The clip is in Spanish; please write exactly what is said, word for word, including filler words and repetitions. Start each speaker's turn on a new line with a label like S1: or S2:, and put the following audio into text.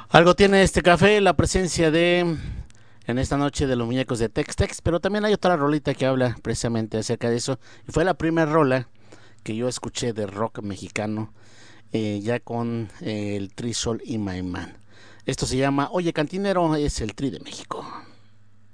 S1: Algo tiene este café, la presencia de, en esta noche, de los muñecos de Tex Tex, pero también hay otra rolita que habla precisamente acerca de eso. Y fue la primera rola que yo escuché de rock mexicano, eh, ya con eh, el Tri Sol y My Man. Esto se llama Oye Cantinero, es el Tri de México.